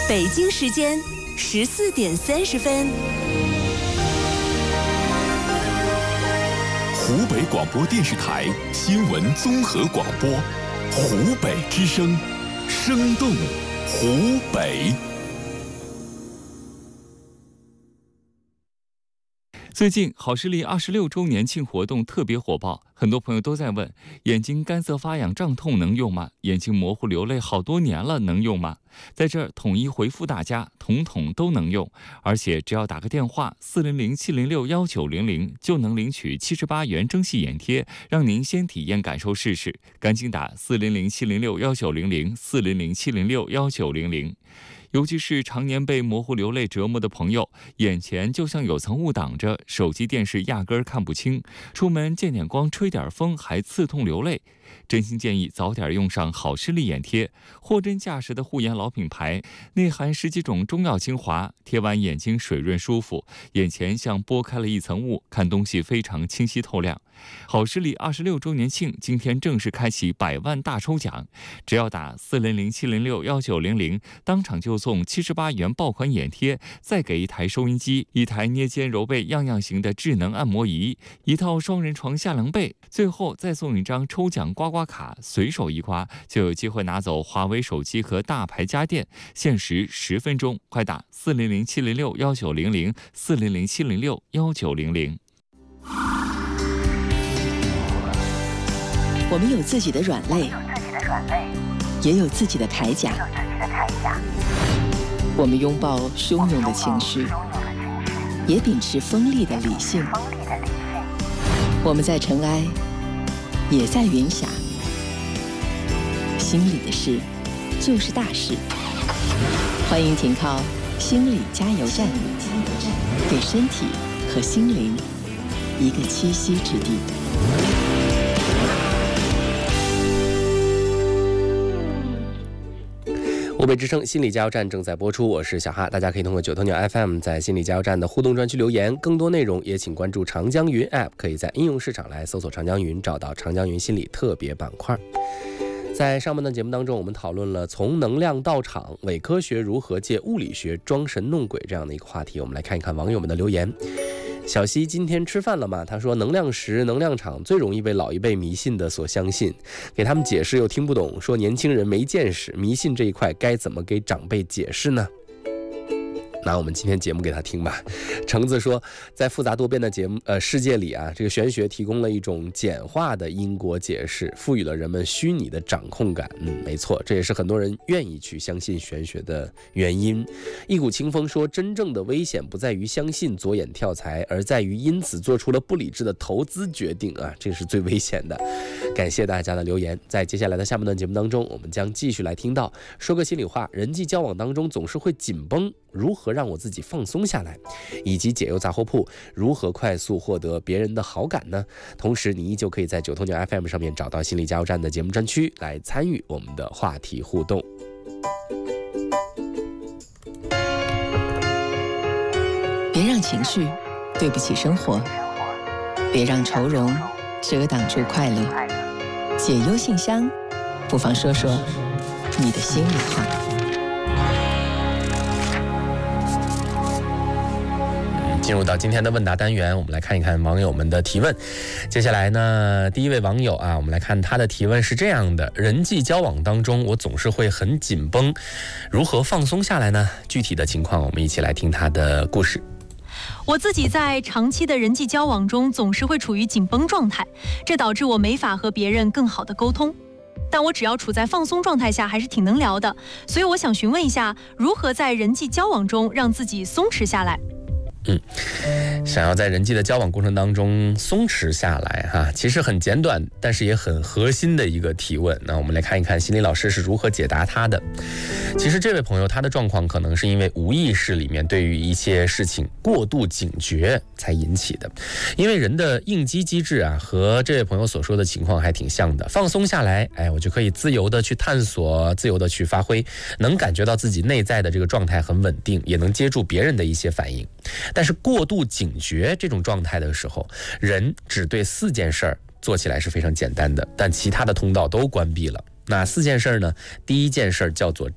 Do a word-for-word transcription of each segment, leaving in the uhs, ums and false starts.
北京时间十四点三十分。 湖北广播电视台新闻综合广播，湖北之声，生动湖北。 最近好视力二十六周年庆活动特别火爆，很多朋友都在问：眼睛干涩发痒胀痛能用吗？眼睛模糊流泪好多年了能用吗？在这儿统一回复大家，统统都能用，而且只要打个电话四零零七零六幺九零零就能领取七十八元蒸汽眼贴，让您先体验感受试试。赶紧打四零零七零六幺九零零四零零七零六幺九零零。尤其是常年被模糊流泪折磨的朋友，眼前就像有层雾挡着，手机电视压根儿看不清，出门见点光吹点风还刺痛流泪。真心建议早点用上好视力眼贴，货真价实的护眼老品牌，内含十几种中药精华，贴完眼睛水润舒服，眼前像拨开了一层雾，看东西非常清晰透亮。好视力二十六周年庆今天正式开启百万大抽奖，只要打四零零七零六幺九零零，当场就送七十八元爆款眼贴，再给一台收音机、一台捏肩揉背样样行的智能按摩仪、一套双人床下凉被，最后再送一张抽奖刮刮卡，随手一刮就有机会拿走华为手机和大牌家电，限时十分钟，快打四零零七零六幺九零零四零零七零六幺九零零。 我们有自己的软肋，也有自己的铠甲。我们拥抱汹涌的情绪，也秉持锋利的理性。我们在尘埃，也在云霞。心里的事，就是大事。欢迎停靠心理加油站，给身体和心灵一个栖息之地。 湖北之声心理加油站正在播出，我是小哈，大家可以通过九头鸟 F M 在心理加油站的互动专区留言，更多内容也请关注长江云 App， 可以在应用市场来搜索长江云，找到长江云心理特别板块。在上半段节目当中，我们讨论了从能量到场，伪科学如何借物理学装神弄鬼这样的一个话题，我们来看一看网友们的留言。小西今天吃饭了吗？他说能量石、能量场最容易被老一辈迷信的所相信，给他们解释又听不懂，说年轻人没见识，迷信这一块该怎么给长辈解释呢？拿我们今天节目给他听吧。橙子说，在复杂多变的节目呃世界里啊，这个玄学提供了一种简化的因果解释，赋予了人们虚拟的掌控感。嗯，没错，这也是很多人愿意去相信玄学的原因。一股清风说，真正的危险不在于相信左眼跳财，而在于因此做出了不理智的投资决定啊，这是最危险的。感谢大家的留言。在接下来的下半段节目当中，我们将继续来听到说个心里话，人际交往当中总是会紧绷，如何让我自己放松下来，以及解忧杂货铺如何快速获得别人的好感呢？同时你依旧可以在九头鸟 F M 上面找到心理加油站的节目专区来参与我们的话题互动。 别让情绪对不起生活，别让愁容遮挡住快乐。解忧信箱，不妨说说你的心里话。 进入到今天的问答单元，我们来看一看网友们的提问。接下来呢，第一位网友啊，我们来看他的提问是这样的：人际交往当中，我总是会很紧绷，如何放松下来呢？具体的情况，我们一起来听他的故事。 我自己在长期的人际交往中总是会处于紧绷状态，这导致我没法和别人更好的沟通。但我只要处在放松状态下还是挺能聊的，所以我想询问一下，如何在人际交往中让自己松弛下来？ 嗯，想要在人际的交往过程当中松弛下来哈，其实很简短，但是也很核心的一个提问。那我们来看一看心理老师是如何解答他的。其实这位朋友他的状况可能是因为无意识里面对于一些事情过度警觉才引起的，因为人的应激机制啊和这位朋友所说的情况还挺像的。放松下来，哎，我就可以自由的去探索，自由的去发挥，能感觉到自己内在的这个状态很稳定，也能接住别人的一些反应。但是过度警觉这种状态的时候，人只对四件事儿做起来是非常简单的，但其他的通道都关闭了。那四件事呢？第一件事叫做战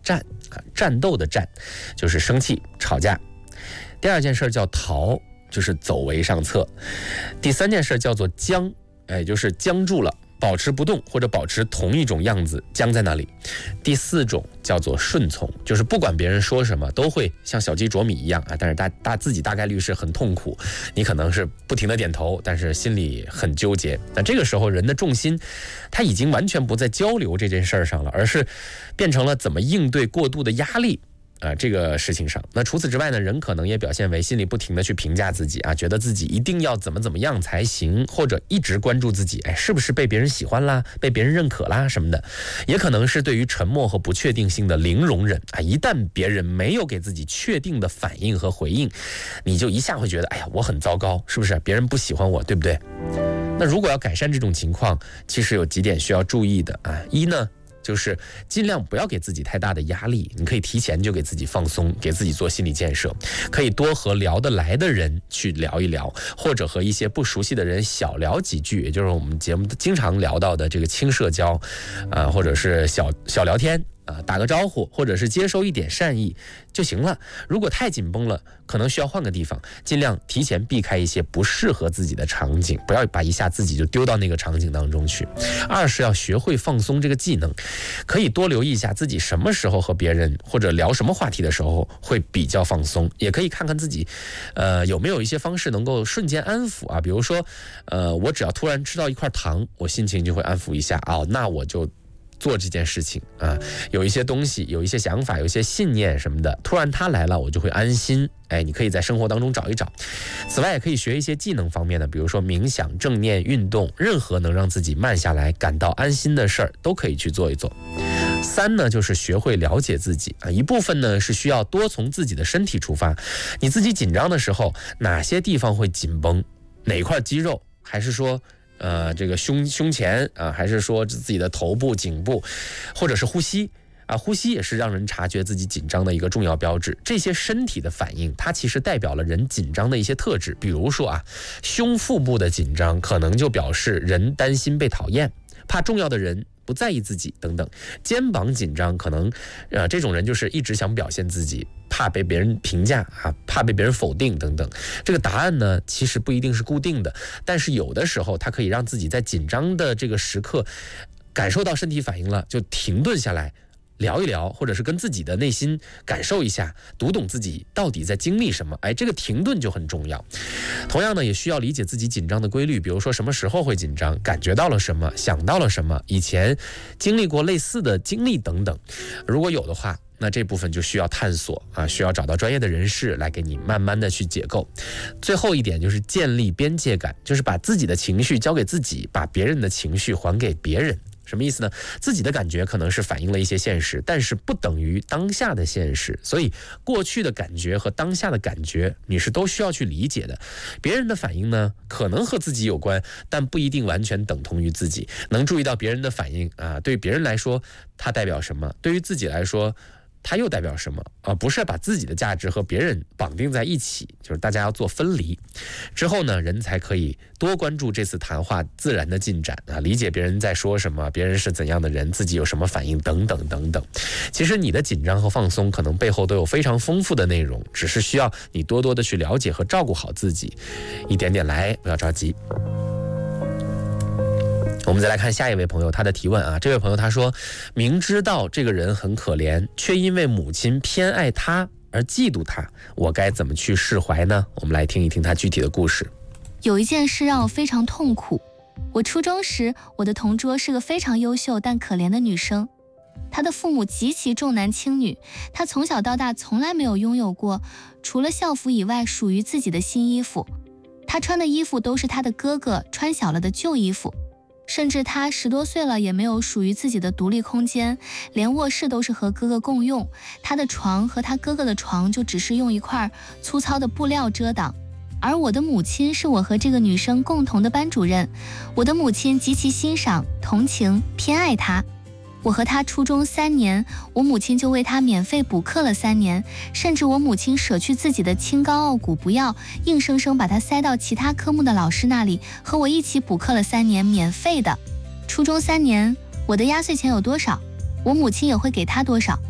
战斗的战就是生气吵架。第二件事叫逃，就是走为上策。第三件事叫做僵，哎，就是僵住了，保持不动或者保持同一种样子，僵在那里。第四种叫做顺从，就是不管别人说什么都会像小鸡啄米一样啊，但是大大自己大概率是很痛苦，你可能是不停的点头，但是心里很纠结。那这个时候人的重心他已经完全不在交流这件事上了，而是变成了怎么应对过度的压力啊，这个事情上。那除此之外呢，人可能也表现为心里不停的去评价自己啊，觉得自己一定要怎么怎么样才行，或者一直关注自己，哎，是不是被别人喜欢啦，被别人认可啦什么的。也可能是对于沉默和不确定性的零容忍啊，一旦别人没有给自己确定的反应和回应，你就一下会觉得，哎呀，我很糟糕，是不是？别人不喜欢我，对不对？那如果要改善这种情况，其实有几点需要注意的啊。一呢，就是尽量不要给自己太大的压力，你可以提前就给自己放松，给自己做心理建设，可以多和聊得来的人去聊一聊，或者和一些不熟悉的人小聊几句，也就是我们节目经常聊到的这个轻社交啊、呃，或者是小小聊天啊，打个招呼，或者是接收一点善意就行了。如果太紧绷了，可能需要换个地方，尽量提前避开一些不适合自己的场景，不要把一下自己就丢到那个场景当中去。二是要学会放松这个技能，可以多留意一下自己什么时候和别人或者聊什么话题的时候会比较放松，也可以看看自己呃有没有一些方式能够瞬间安抚啊，比如说呃我只要突然吃到一块糖，我心情就会安抚一下啊、哦，那我就做这件事情啊，有一些东西，有一些想法，有一些信念什么的，突然它来了，我就会安心。哎，你可以在生活当中找一找。此外，也可以学一些技能方面的，比如说冥想、正念、运动，任何能让自己慢下来、感到安心的事儿，都可以去做一做。三呢，就是学会了解自己啊，一部分呢是需要多从自己的身体出发，你自己紧张的时候，哪些地方会紧绷，哪一块肌肉，还是说呃，这个胸胸前啊，还是说自己的头部、颈部，或者是呼吸啊，呼吸也是让人察觉自己紧张的一个重要标志。这些身体的反应，它其实代表了人紧张的一些特质。比如说啊，胸腹部的紧张可能就表示人担心被讨厌，怕重要的人不在意自己等等。肩膀紧张可能，呃，这种人就是一直想表现自己，怕被别人评价啊，怕被别人否定等等。这个答案呢，其实不一定是固定的，但是有的时候它可以让自己在紧张的这个时刻感受到身体反应了，就停顿下来聊一聊，或者是跟自己的内心感受一下，读懂自己到底在经历什么。哎，这个停顿就很重要。同样呢，也需要理解自己紧张的规律，比如说什么时候会紧张，感觉到了什么，想到了什么，以前经历过类似的经历等等。如果有的话，那这部分就需要探索啊，需要找到专业的人士来给你慢慢的去解构。最后一点就是建立边界感，就是把自己的情绪交给自己，把别人的情绪还给别人。什么意思呢？自己的感觉可能是反映了一些现实，但是不等于当下的现实，所以过去的感觉和当下的感觉你是都需要去理解的。别人的反应呢，可能和自己有关，但不一定完全等同于自己。能注意到别人的反应啊，对别人来说它代表什么，对于自己来说它又代表什么啊？不是把自己的价值和别人绑定在一起，就是大家要做分离。之后呢，人才可以多关注这次谈话自然的进展啊，理解别人在说什么，别人是怎样的人，自己有什么反应等等等等。其实你的紧张和放松可能背后都有非常丰富的内容，只是需要你多多的去了解和照顾好自己，一点点来，不要着急。我们再来看下一位朋友他的提问啊，这位朋友他说，明知道这个人很可怜，却因为母亲偏爱他而嫉妒他，我该怎么去释怀呢？我们来听一听他具体的故事。 有一件事让我非常痛苦。我初中时，我的同桌是个非常优秀但可怜的女生，她的父母极其重男轻女，她从小到大从来没有拥有过除了校服以外属于自己的新衣服，她穿的衣服都是她的哥哥穿小了的旧衣服。甚至他十多岁了也没有属于自己的独立空间，连卧室都是和哥哥共用，他的床和他哥哥的床就只是用一块粗糙的布料遮挡。而我的母亲是我和这个女生共同的班主任，我的母亲极其欣赏、同情、偏爱她。我和她初中三年，我母亲就为她免费补课了三年，甚至我母亲舍去自己的清高傲骨不要，硬生生把她塞到其他科目的老师那里，和我一起补课了三年，免费的。初中三年，我的压岁钱有多少，我母亲也会给她多少。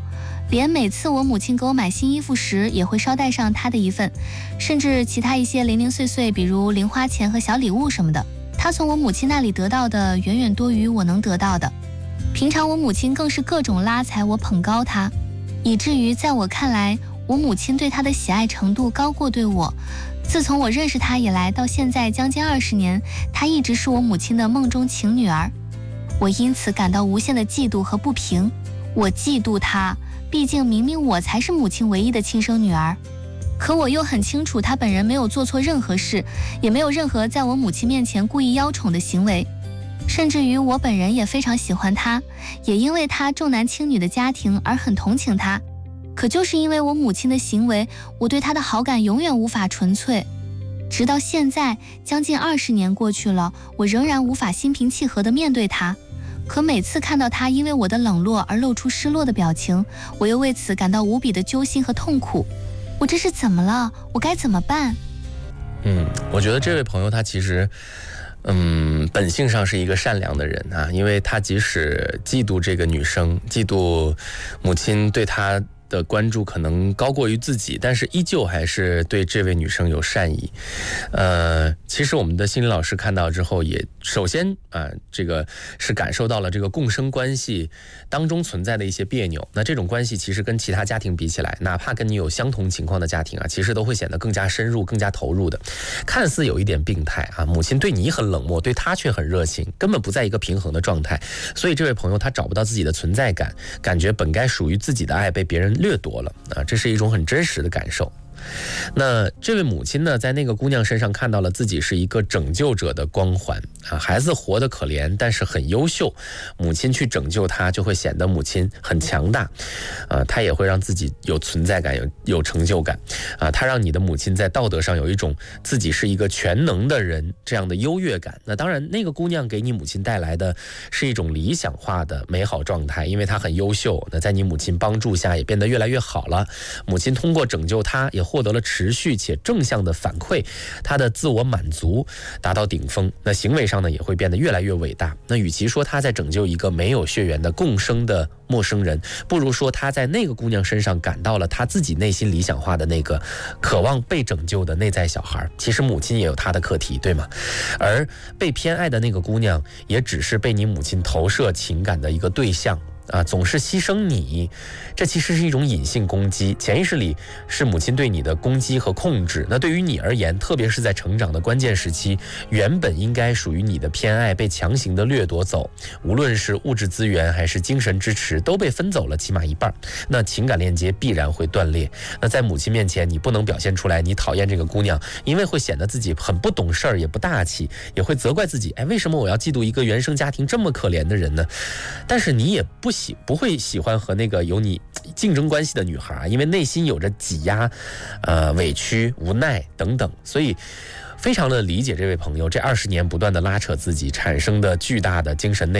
连每次我母亲给我买新衣服时，也会捎带上她的一份，甚至其他一些零零碎碎，比如零花钱和小礼物什么的，她从我母亲那里得到的远远多于我能得到的。平常我母亲更是各种拉踩我、捧高她，以至于在我看来，我母亲对她的喜爱程度高过对我。自从我认识她以来，到现在将近二十年，她一直是我母亲的梦中情女儿。我因此感到无限的嫉妒和不平。我嫉妒她，毕竟明明我才是母亲唯一的亲生女儿。可我又很清楚，她本人没有做错任何事，也没有任何在我母亲面前故意邀宠的行为。甚至于我本人也非常喜欢她，也因为她重男轻女的家庭而很同情她。可就是因为我母亲的行为，我对她的好感永远无法纯粹。直到现在，将近二十年过去了，我仍然无法心平气和地面对她。可每次看到她因为我的冷落而露出失落的表情，我又为此感到无比的揪心和痛苦。我这是怎么了？我该怎么办？ 嗯，我觉得这位朋友他其实嗯，本性上是一个善良的人啊，因为他即使嫉妒这个女生，嫉妒母亲对他的关注可能高过于自己，但是依旧还是对这位女生有善意。呃，其实我们的心理老师看到之后，也首先啊、呃，这个是感受到了这个共生关系当中存在的一些别扭。那这种关系其实跟其他家庭比起来，哪怕跟你有相同情况的家庭啊，其实都会显得更加深入、更加投入的。看似有一点病态啊，母亲对你很冷漠，对她却很热情，根本不在一个平衡的状态。所以这位朋友他找不到自己的存在感，感觉本该属于自己的爱被别人掠夺了啊，这是一种很真实的感受。那这位母亲呢，在那个姑娘身上看到了自己是一个拯救者的光环啊，孩子活得可怜，但是很优秀，母亲去拯救他，就会显得母亲很强大啊，她也会让自己有存在感，有有成就感啊，她让你的母亲在道德上有一种自己是一个全能的人这样的优越感。那当然，那个姑娘给你母亲带来的是一种理想化的美好状态，因为她很优秀，那在你母亲帮助下也变得越来越好了。母亲通过拯救她，也获得了持续且正向的反馈，他的自我满足达到顶峰，那行为上呢也会变得越来越伟大。那与其说他在拯救一个没有血缘的共生的陌生人，不如说他在那个姑娘身上感到了他自己内心理想化的那个渴望被拯救的内在小孩。其实母亲也有她的课题，对吗？而被偏爱的那个姑娘也只是被你母亲投射情感的一个对象啊，总是牺牲你，这其实是一种隐性攻击，潜意识里是母亲对你的攻击和控制。那对于你而言，特别是在成长的关键时期，原本应该属于你的偏爱被强行的掠夺走，无论是物质资源还是精神支持都被分走了起码一半，那情感链接必然会断裂。那在母亲面前，你不能表现出来你讨厌这个姑娘，因为会显得自己很不懂事儿，也不大气，也会责怪自己，哎，为什么我要嫉妒一个原生家庭这么可怜的人呢？但是你也不喜不会喜欢和那个有你竞争关系的女孩，因为内心有着挤压、呃委屈、无奈等等，所以非常的理解这位朋友这二十年不断的拉扯自己产生的巨大的精神内